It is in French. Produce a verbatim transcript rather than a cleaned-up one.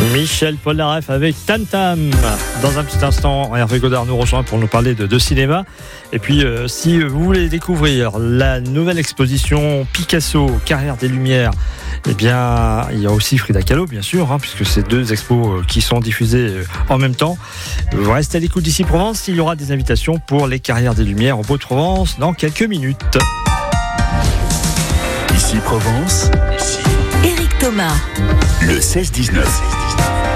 Michel Polnareff avec Tam Tam. Dans un petit instant, Hervé Godard nous rejoint pour nous parler de, de cinéma. Et puis, euh, si vous voulez découvrir la nouvelle exposition Picasso, Carrière des Lumières, eh bien, il y a aussi Frida Kahlo, bien sûr, hein, puisque c'est deux expos qui sont diffusées en même temps. Vous restez à l'écoute d'ici Provence. Il y aura des invitations pour les Carrières des Lumières au Beau-de-Provence dans quelques minutes. Ici Provence. Ici. Éric Thomas. Le seize dix-neuf.